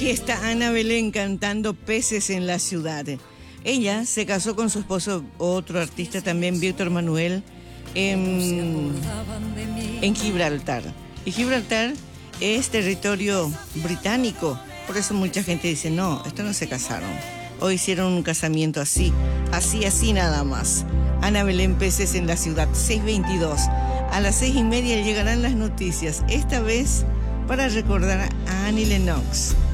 Aquí está Ana Belén cantando Peces en la Ciudad. Ella se casó con su esposo, otro artista también, Víctor Manuel, en Gibraltar. Y Gibraltar es territorio británico. Por eso mucha gente dice, no, estos no se casaron. O hicieron un casamiento así nada más. Ana Belén, Peces en la Ciudad, 6:22. A las 6:30 llegarán las noticias, esta vez para recordar a Annie Lennox.